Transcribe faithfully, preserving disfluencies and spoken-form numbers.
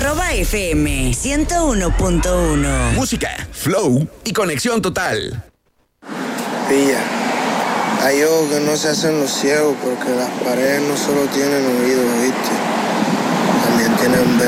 Arroba F M ciento uno punto uno. Música, flow y conexión total. Pilla, hay ojos que no se hacen los ciegos porque las paredes no solo tienen oídos, ¿viste? También tienen